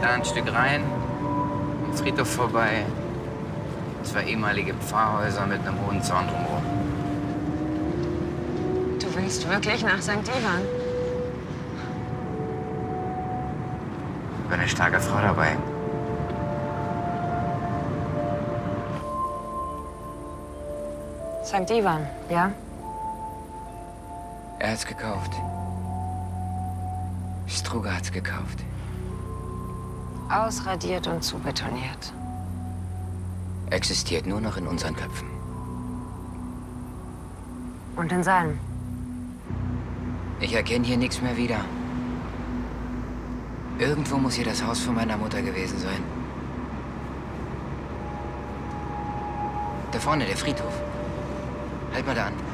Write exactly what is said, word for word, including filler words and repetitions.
Da ein Stück rein, am Friedhof vorbei. Zwei ehemalige Pfarrhäuser mit einem hohen Zaun drumherum. Du willst wirklich nach Sankt Ivan? War eine starke Frau dabei. Sankt Ivan, ja? Er hat's gekauft. Struga hat's gekauft. Ausradiert und zubetoniert. Existiert nur noch in unseren Köpfen. Und in seinem? Ich erkenne hier nichts mehr wieder. Irgendwo muss hier das Haus von meiner Mutter gewesen sein. Da vorne, der Friedhof. Halt mal da an.